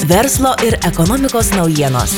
Verslo ir ekonomikos naujienos.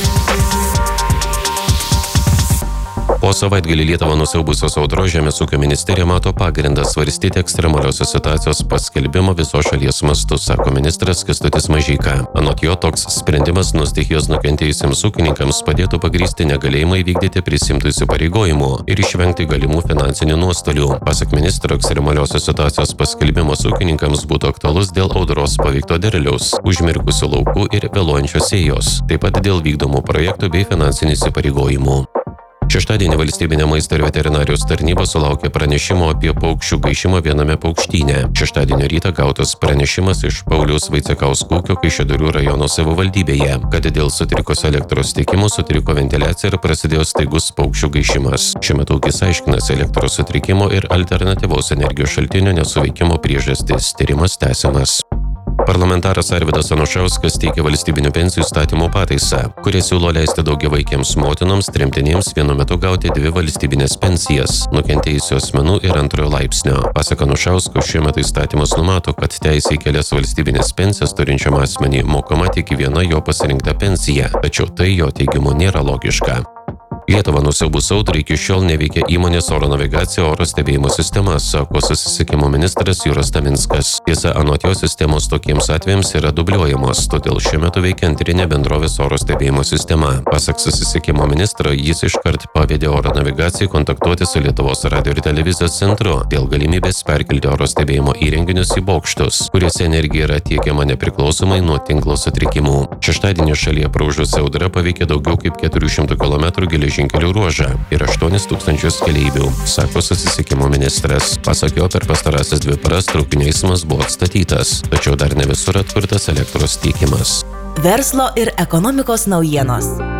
Po savaitgalį Lietuvą nusiaubusios audros Žemės ūkio ministerija mato pagrindą svarstyti ekstremaliosios situacijos paskelbimo visos šalies mastu, sako ministras Kęstutis Mažeika. Anot jo, toks sprendimas nuo stichijos nukentėjusiems ūkininkams padėtų pagrįsti negalėjimą įvykdyti prisiimtų įsipareigojimų ir išvengti galimų finansinių nuostolių. Pasak ministro, ekstremaliosios situacijos paskelbimas ūkininkams būtų aktualus dėl audros paveikto derliaus, užmirkusių laukų ir vėluojančios sėjos, taip pat dėl vykdomų projektų bei finansinių įsipareigojimų. Šeštadienį Valstybinė maisto ir veterinarijos tarnyba sulaukė pranešimo apie paukščių gaišimą viename paukštyne. Šeštadienio rytą gautas pranešimas iš Pauliaus Vaicekausko ūkio Kaišiadorių rajono savivaldybėje, kad dėl sutrikusio elektros tiekimo sutriko ventiliacija ir prasidėjo staigus paukščių gaišimas. Šiuo metu ūkis aiškinasi elektros sutrikimo ir alternatyvaus energijos šaltinio nesuveikimo priežastis. Tyrimas tęsiamas. Parlamentaras Arvydas Anušauskas teikia valstybinių pensijų įstatymo pataisą, kurie siūlo leisti daugiavaikėms motinoms, tremtinėms vienu metu gauti 2 valstybinės pensijas – nukentėjusių asmenų ir antrojo laipsnio. Pasak Anušausko, šiuo metu įstatymas numato, kad teisė į kelias valstybinės pensijas turinčiam asmenį mokama tik viena jo pasirinkta pensija, tačiau tai jo teigimu nėra logiška. Lietuvą nusiaubus audrai iki šiol neveikia įmonės oro navigacija oro stebėjimo sistema, sako susisiekimo ministras Juras Taminskas. Tiesa, anot jo sistemos tokiems atvejams yra dubliuojamos, todėl šiuo metu veikia antrinė bendrovės oro stebėjimo sistema. Pasak susisiekimo ministro, jis iškart pavedė oro navigacijai kontaktuoti su Lietuvos radio ir televizijos centru dėl galimybės perkelti oro stebėjimo įrenginius į bokštus, kuriuose energija yra tiekiama nepriklausomai nuo tinklo sutrikimų. Šeštadienį šalyje praūžusi audra paveikė daugiau kaip 400 km geležinkelių ruožą ir 8000 keleivių, sako susisiekimo ministras. Pasak jo, per pastarąsias 2 paras traukinių eismas buvo atstatytas, tačiau dar ne visur atkurtas elektros tiekimas. Verslo ir ekonomikos naujienos.